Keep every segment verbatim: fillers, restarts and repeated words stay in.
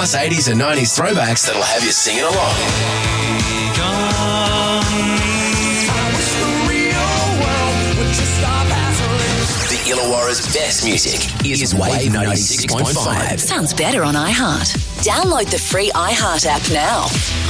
plus eighties and nineties throwbacks that'll have you singing along. The Illawarra's best music is Wave ninety-six point five. Sounds better on iHeart. Download the free iHeart app now.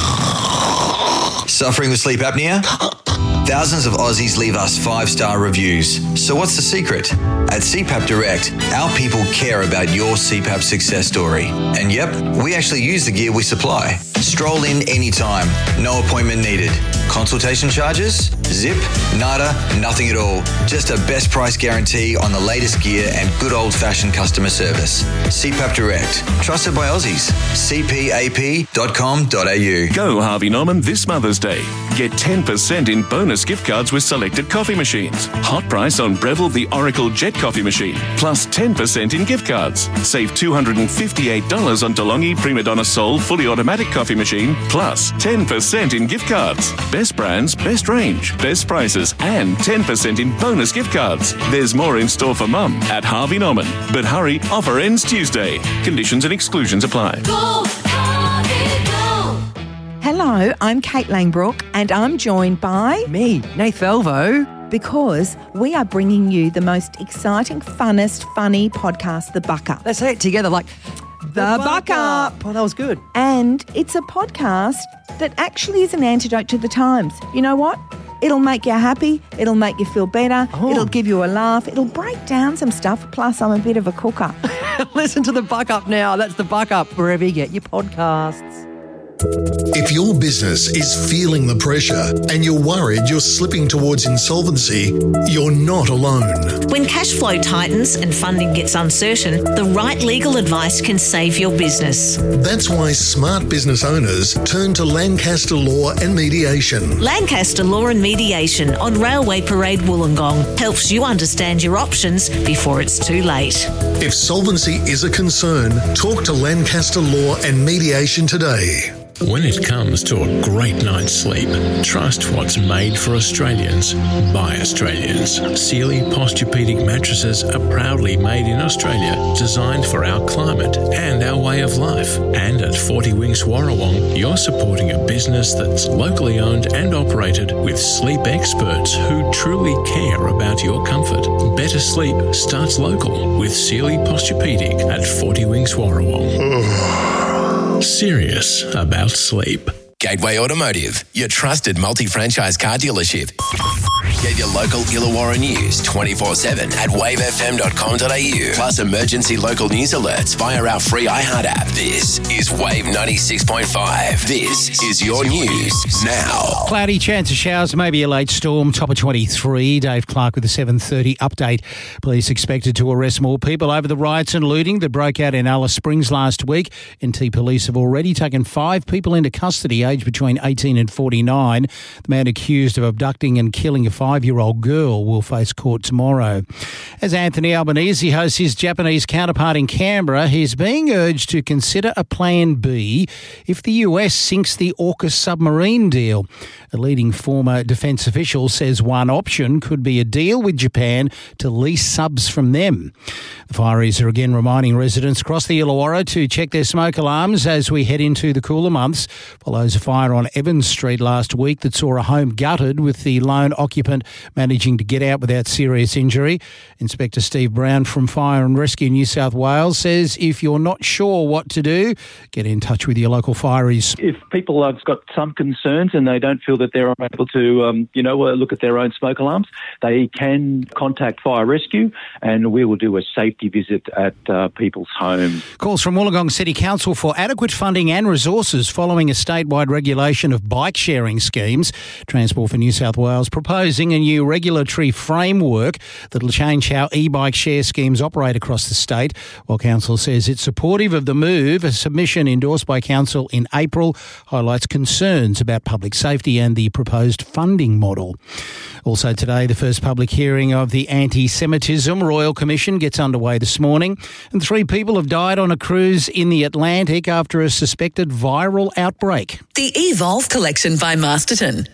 Suffering with sleep apnea? Thousands of Aussies leave us five-star reviews. So what's the secret? At C PAP Direct, our people care about your C PAP success story. And yep, we actually use the gear we supply. Stroll in anytime. No appointment needed. Consultation charges? Zip? Nada? Nothing at all. Just a best price guarantee on the latest gear and good old-fashioned customer service. C PAP Direct. Trusted by Aussies. c p a p dot com dot a u. Go Harvey Norman this Mother's Day. Get ten percent in bonus gift cards with selected coffee machines. Hot price on Breville the Oracle Jet coffee machine. Plus ten percent in gift cards. Save two hundred fifty-eight dollars on DeLonghi Prima Donna Sol fully automatic coffee machine. Plus ten percent in gift cards. Best brands, best range, best prices and ten percent in bonus gift cards. There's more in store for Mum at Harvey Norman. But hurry, offer ends Tuesday. Conditions and exclusions apply. Go, Harvey, go. Hello, I'm Kate Langbrook and I'm joined by... Me, Nath Velvo. Because we are bringing you the most exciting, funnest, funny podcast, The Buck Up. Let's say it together like... The, the Buck, Buck Up. Up. Oh, that was good. And it's a podcast that actually is an antidote to the times. You know what? It'll make you happy. It'll make you feel better. Oh. It'll give you a laugh. It'll break down some stuff. Plus, I'm a bit of a cooker. Listen to The Buck Up now. That's The Buck Up wherever you get your podcasts. If your business is feeling the pressure and you're worried you're slipping towards insolvency, you're not alone. When cash flow tightens and funding gets uncertain, the right legal advice can save your business. That's why smart business owners turn to Lancaster Law and Mediation. Lancaster Law and Mediation on Railway Parade Wollongong helps you understand your options before it's too late. If solvency is a concern, talk to Lancaster Law and Mediation today. When it comes to a great night's sleep, trust what's made for Australians by Australians. Sealy Posturepedic mattresses are proudly made in Australia, designed for our climate and our way of life. And at forty Winks Warrawong, you're supporting a business that's locally owned and operated with sleep experts who truly care about your comfort. Better sleep starts local with Sealy Posturepedic at forty Winks Warrawong. Serious about sleep. Gateway Automotive, your trusted multi-franchise car dealership. Get your local Illawarra news twenty-four seven at wave f m dot com dot a u. Plus emergency local news alerts via our free iHeart app. This is Wave ninety-six point five. This is your news now. Cloudy, chance of showers, maybe a late storm, top of twenty-three. Dave Clark with a seven thirty update. Police expected to arrest more people over the riots and looting that broke out in Alice Springs last week. N T police have already taken five people into custody, aged between eighteen and forty-nine. The man accused of abducting and killing a five-year-old girl will face court tomorrow. As Anthony Albanese hosts his Japanese counterpart in Canberra, he's being urged to consider a plan B if the U S sinks the AUKUS submarine deal. A leading former defence official says one option could be a deal with Japan to lease subs from them. The fireys are again reminding residents across the Illawarra to check their smoke alarms as we head into the cooler months. Follows a fire on Evans Street last week that saw a home gutted with the lone occupant managing to get out without serious injury. Inspector Steve Brown from Fire and Rescue New South Wales says if you're not sure what to do, get in touch with your local fireys. If people have got some concerns and they don't feel that they're able to, um, you know, look at their own smoke alarms, they can contact Fire Rescue and we will do a safety visit at uh, people's homes. Calls from Wollongong City Council for adequate funding and resources following a statewide regulation of bike sharing schemes. Transport for New South Wales proposing a new regulatory framework that will change how e-bike share schemes operate across the state. While Council says it's supportive of the move, a submission endorsed by Council in April highlights concerns about public safety and the proposed funding model. Also today, the first public hearing of the Anti-Semitism Royal Commission gets underway this morning, and three people have died on a cruise in the Atlantic after a suspected viral outbreak. The Evolve Collection by Masterton.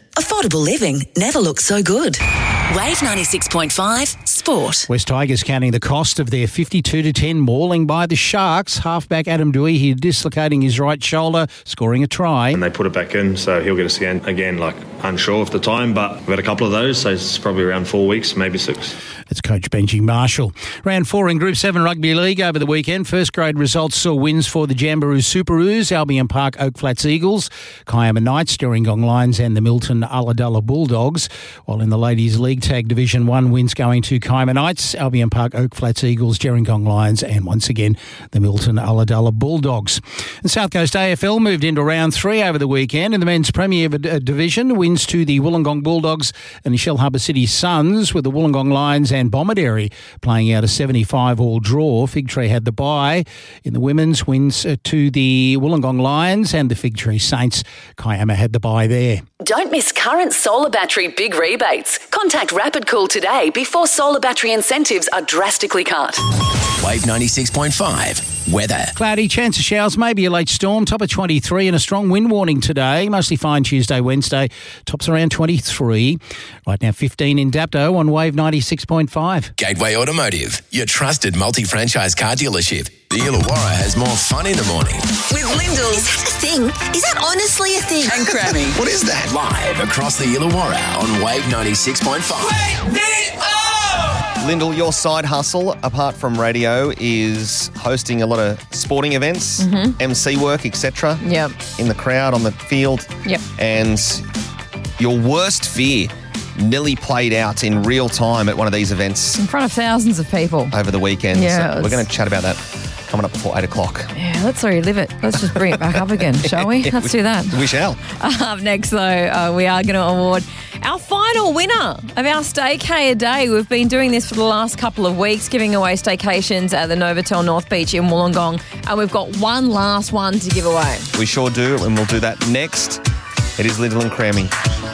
Affordable living never looked so good. Wave ninety-six point five Sport. West Tigers counting the cost of their fifty-two to ten mauling by the Sharks. Halfback Adam Dewey here dislocating his right shoulder, scoring a try. And they put it back in, so he'll get a scan again, like unsure of the time, but we've had a couple of those, so it's probably around four weeks, maybe six. It's Coach Benji Marshall. Round four in Group seven Rugby League over the weekend. First grade results saw wins for the Jamboree Superoos, Albion Park Oak Flats Eagles, Kiama Knights, Gerringong Lions and the Milton Ulladulla Bulldogs. While in the Ladies League Tag Division one, wins going to Kiama Knights, Albion Park Oak Flats Eagles, Gerringong Lions and once again the Milton Ulladulla Bulldogs. And South Coast A F L moved into round three over the weekend in the men's Premier Division. Wins to the Wollongong Bulldogs and the Shell Harbour City Suns, with the Wollongong Lions and Bomaderry playing out a seventy-five all draw. Fig Tree had the bye. In the women's, wins to the Wollongong Lions and the Fig Tree Saints. Kiama had the bye there. Don't miss current solar battery big rebates. Contact Rapid Cool today before solar battery incentives are drastically cut. Wave ninety-six point five. Weather. Cloudy, chance of showers, maybe a late storm. Top of twenty-three and a strong wind warning today. Mostly fine Tuesday, Wednesday. Tops around twenty-three. Right now fifteen in Dapto on Wave ninety-six point five. Gateway Automotive, your trusted multi-franchise car dealership. The Illawarra has more fun in the morning. With Lyndall. Is that a thing? Is that honestly a thing? And Crammy. What is that? Live across the Illawarra on Wave ninety-six point five. Wake me up! Lyndall, your side hustle, apart from radio, is hosting a lot of sporting events, Mhm. M C work, et cetera. Yep. In the crowd, on the field. Yep. And your worst fear nearly played out in real time at one of these events In front of thousands of people. over the weekend. Yeah, So it was- we're going to chat about that coming up before eight o'clock. Yeah, let's relive it. Let's just bring it back up again, shall we? Yeah, Let's do that. We shall. Up next, though, uh, we are going to award our final winner of our Staycay a Day. We've been doing this for the last couple of weeks, giving away staycations at the Novotel North Beach in Wollongong, and we've got one last one to give away. We sure do, and we'll do that next. It is Lyndall and Crammy.